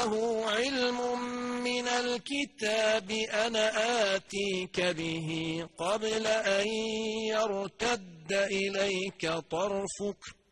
عنده علم من الكتاب أنا آتيك به قبل أن يرتد إليك طرفك